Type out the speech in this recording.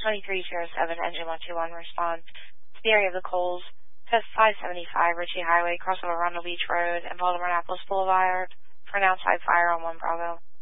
2307, engine 121, respond to the area of the Coles, test 575 Ritchie Highway, crossover Rundle Beach Road, and Baltimore Annapolis Boulevard for an outside fire on 1 Bravo.